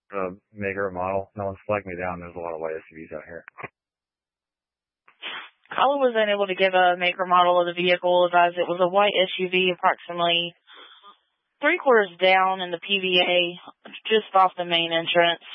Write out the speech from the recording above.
maker or model? No one's flagged me down. There's a lot of white SUVs out here. Caller was unable to give a make or model of the vehicle, advised it was a white SUV approximately 3/4 down in the PVA, just off the main entrance.